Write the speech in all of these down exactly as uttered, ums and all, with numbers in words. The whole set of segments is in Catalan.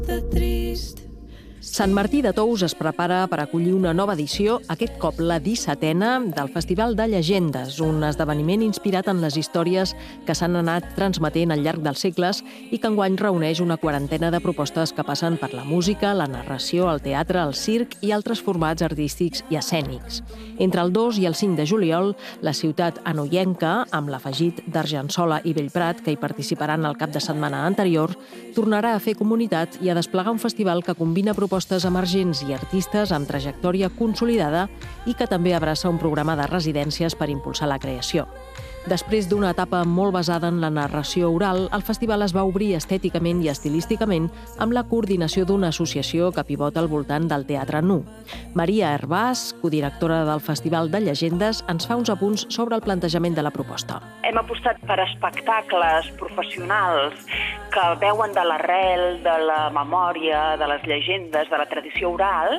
Sant Martí de Tous es prepara per acollir una nova edició, aquest cop la dissetena, del Festival de Llegendes, un esdeveniment inspirat en les històries que s'han anat transmetent al llarg dels segles i que enguany reuneix una quarantena de propostes que passen per la música, la narració, el teatre, el circ i altres formats artístics i escènics. Entre el dos i el cinc de juliol, la ciutat anoienca, amb l'afegit d'Argençola i Bellprat, que hi participaran el cap de setmana anterior, tornarà a fer comunitat i a desplegar un festival que combina propostes emergents i artistes amb trajectòria consolidada i que també abraça un programa de residències per impulsar la creació. Després d'una etapa molt basada en la narració oral, el festival es va obrir estèticament i estilísticament amb la coordinació d'una associació que pivota al voltant del teatre nu. Maria Herbàs, codirectora del Festival de Llegendes, ens fa uns apunts sobre el plantejament de la proposta. Hem apostat per espectacles professionals que veuen de l'arrel, de la memòria, de les llegendes, de la tradició oral,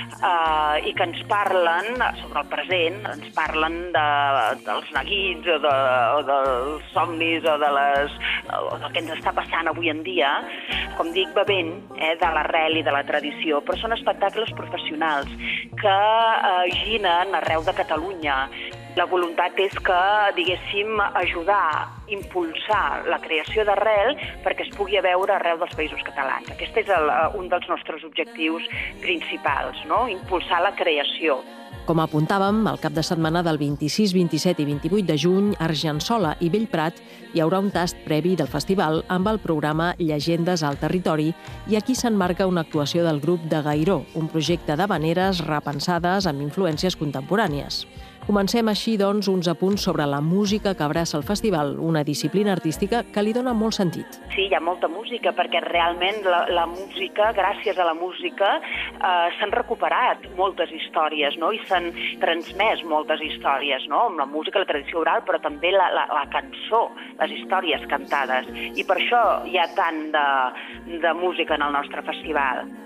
eh, i que ens parlen sobre el present, ens parlen de, dels neguits o, de, o dels somnis o de, les, o del que ens està passant avui en dia, com dic, bevent eh, de l'arrel i de la tradició, però són espectacles professionals que eh, ginen arreu de Catalunya. La voluntat és que, diguéssim, ajudar, impulsar la creació d'arrel perquè es pugui veure arreu dels països catalans. Aquest és el, un dels nostres objectius principals, no? Impulsar la creació. Com apuntàvem, el cap de setmana del vint-i-sis, vint-i-set i vint-i-vuit de juny, a Argençola i Bellprat hi haurà un tast previ del festival amb el programa Llegendes al Territori i aquí s'emmarca una actuació del grup de Gairó, un projecte d'havaneres repensades amb influències contemporànies. Comencem així, doncs, uns apunts sobre la música que abraça el festival, una disciplina artística que li dona molt sentit. Sí, hi ha molta música, perquè realment la, la música, gràcies a la música, eh, s'han recuperat moltes històries, no? I s'han transmès moltes històries, no? Amb la música, la tradició oral, però també la, la, la cançó, les històries cantades. I per això hi ha tant de, de música en el nostre festival.